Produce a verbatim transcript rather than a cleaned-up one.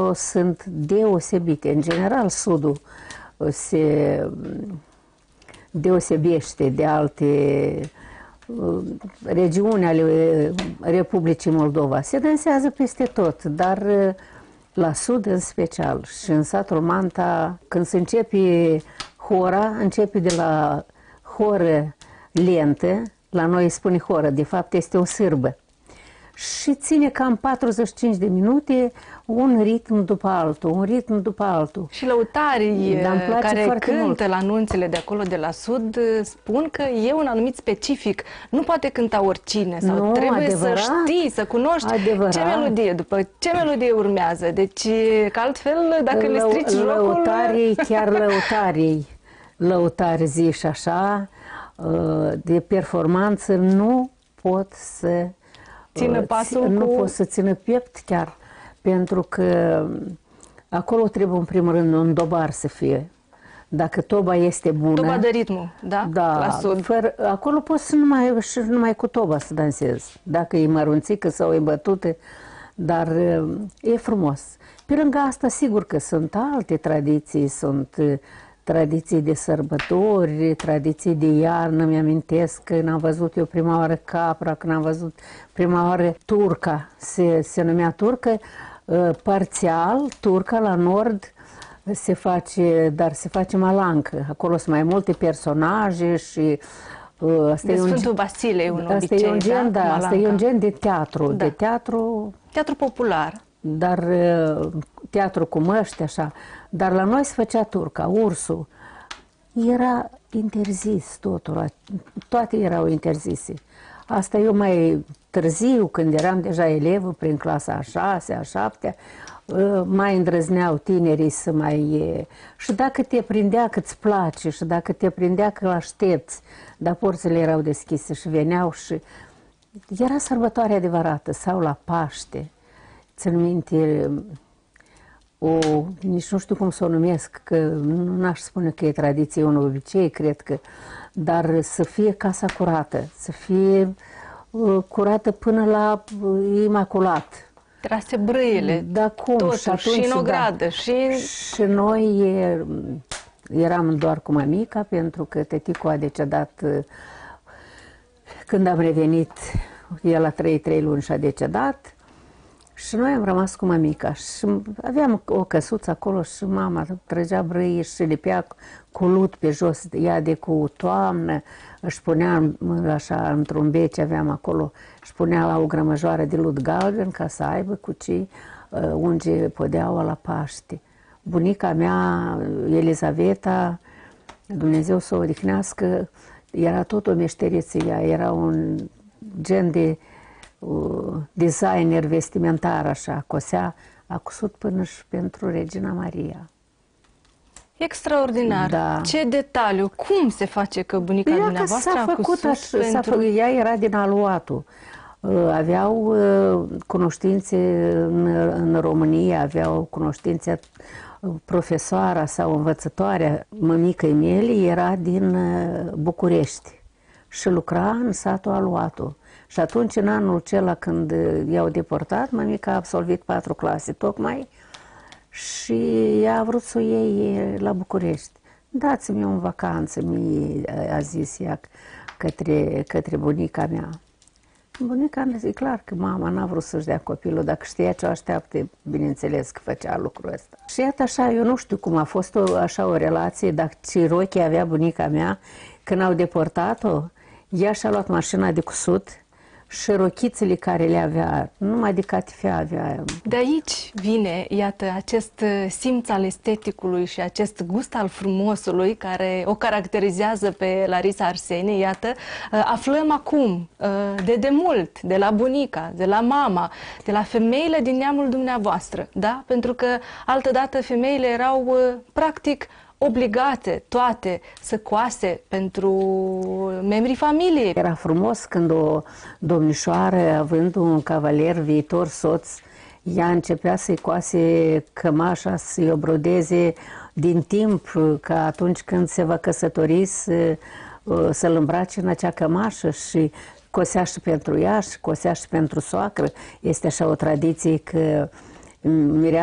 acolo sunt deosebite. În general, Sudul se deosebește de alte regiuni ale Republicii Moldova. Se dansează peste tot, dar la Sud în special. Și în satul Manta, când se începe hora, începe de la horă lentă, la noi îi spune horă, de fapt este o sârbă. Și ține cam patruzeci și cinci de minute, un ritm după altul, un ritm după altul. Și lăutarii care cântă mult. la anunțile de acolo de la Sud spun că e un anumit specific. Nu poate cânta oricine sau nu, trebuie adevărat, să știi, să cunoști adevărat. ce melodie, după ce melodie urmează. Deci, că altfel, dacă Lău, le strici jocul... Lăutarii, chiar lăutarii, lăutari zici așa, de performanță nu pot să țină pasul nu cu... pot să țină piept chiar, pentru că acolo trebuie în primul rând un dobar să fie. Dacă toba este bună... Toba de ritmul, da? Da, la Sud. Fără, acolo poți să numai, și numai cu toba să dansezi. Dacă e mărunțică sau e bătută, dar e frumos. Pe lângă asta, sigur că sunt alte tradiții, sunt tradiții de sărbători, tradiții de iarnă. Mi-amintesc când am văzut eu prima oară capra, când am văzut prima oară turca, se, se numea turcă, parțial, turca la nord se face, dar se face malancă. Acolo sunt mai multe personaje și asta de e un, Sfântul Vasile e un asta obicei, e un gen, da? da, asta e un gen de teatru, da. de teatru... Teatru popular. Dar teatru cu măști, așa. Dar la noi se făcea turca, ursul. Era interzis totul, toate erau interzise. Asta eu mai târziu, când eram deja elevă, prin clasa a șasea, a șaptea, mai îndrăzneau tinerii să mai... Și dacă te prindea că îți place și dacă te prindea că l-aștepți, dar porțile erau deschise și veneau și... Era sărbătoare adevărată, sau la Paște. Țin minte, o, nici nu știu cum să o numesc, că nu aș spune că e tradiție, un obicei, cred că, dar să fie casa curată, să fie uh, curată până la uh, imaculat. Trase brâile, da, cum? totul, și, atunci, și în ogradă, da. și... Și noi e, eram doar cu mămica, pentru că tăticu a decedat uh, când am revenit, el a trăit trei luni și a decedat. Și noi am rămas cu mămica și aveam o căsuță acolo și mama trăgea brâi și lipea cu lut pe jos, ea de cu toamnă, își punea așa într-un bece, aveam acolo, își punea la o grămăjoară de lut galben ca să aibă cu ce uh, unge podeaua la Paște. Bunica mea, Elizaveta, Dumnezeu să o odihnească, era tot o meșteriță, ea era un gen de designer vestimentar, așa, cosea, a cusut până și pentru Regina Maria. Extraordinar! Da. Ce detaliu! Cum se face că bunica ea dumneavoastră a cusut așa, pentru... făcut, ea era din Aluatu. Aveau cunoștințe în, în România, aveau cunoștințe profesoara sau învățătoarea. Mămică-i mele era din București și lucra în satul Aluatu. Și atunci, în anul acela, când i-au deportat, mămica a absolvit patru clase, tocmai, și ea a vrut să o iei la București. Dați-mi în vacanță, mie, a zis ea către, către bunica mea. Bunica, e clar că mama n-a vrut să-și dea copilul, dacă știa ce o așteaptă, bineînțeles că făcea lucrul ăsta. Și iată așa, eu nu știu cum a fost o, așa o relație, dacă ce rochie avea bunica mea, când au deportat-o, ea și-a luat mașina de cusut, și rochițele care le avea, numai de catifea avea. De aici vine, iată, acest simț al esteticului și acest gust al frumosului care o caracterizează pe Larisa Arsenie. Iată, aflăm acum, de demult, de la bunica, de la mama, de la femeile din neamul dumneavoastră, da? Pentru că altădată femeile erau, practic, obligate toate să coase pentru membrii familiei. Era frumos când o domnișoară, având un cavaler viitor soț, ea începea să-i coase cămașa, să-i obrodeze din timp, ca atunci când se va căsători să, să-l îmbrace în acea cămașă și cosea și pentru ea și cosea și pentru soacră. Este așa o tradiție că mirea